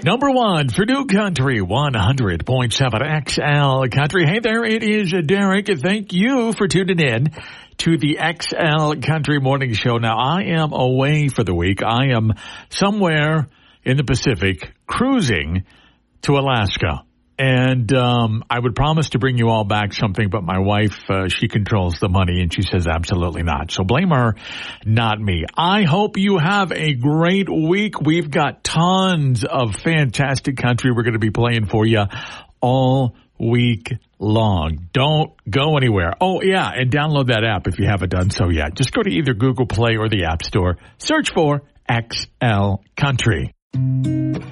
Number one for New Country 100.7 XL Country. Hey there, it is Derek. Thank you for tuning in to the XL Country Morning Show. Now, I am away for the week. I am somewhere in the Pacific cruising to Alaska. And I would promise to bring you all back something, but my wife, she controls the money, and she says absolutely not. So blame her, not me. I hope you have a great week. We've got tons of fantastic country we're going to be playing for you all week long. Don't go anywhere. Oh, yeah, and download that app if you haven't done so yet. Just go to either Google Play or the App Store. Search for XL Country.